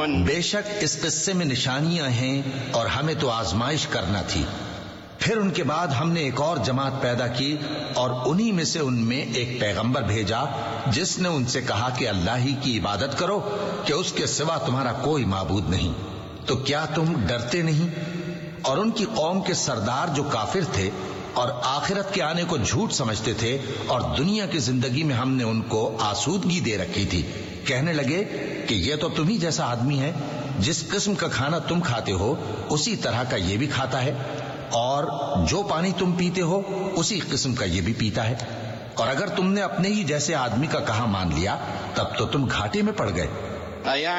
बेशक इस किस्से में निशानियां हैं और हमें तो आजमाइश करना थी। फिर उनके बाद हमने एक और जमात पैदा की और उन्हीं में से उनमें एक पैगंबर भेजा जिसने उनसे कहा कि अल्लाह ही की इबादत करो कि उसके सिवा तुम्हारा कोई माबूद नहीं। तो क्या तुम डरते नहीं? और उनकी कौम के सरदार जो काफिर थे और आखिरत के आने को झूठ समझते थे और दुनिया की जिंदगी में हमने उनको आसूदगी दे रखी थी, कहने लगे कि यह तो तुम ही जैसा आदमी है, जिस किस्म का खाना तुम खाते हो उसी तरह का ये भी खाता है, और जो पानी तुम पीते हो उसी किस्म का ये भी पीता है। और अगर तुमने अपने ही जैसे आदमी का कहा मान लिया तब तो तुम घाटे में पड़ गए।